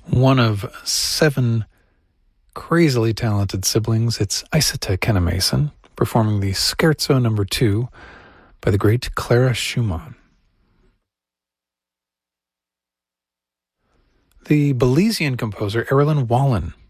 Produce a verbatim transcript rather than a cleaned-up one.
one of seven crazily talented siblings. It's Isata Kenna-Mason performing the Scherzo number two by the great Clara Schumann. The Belizean composer Erilyn Wallen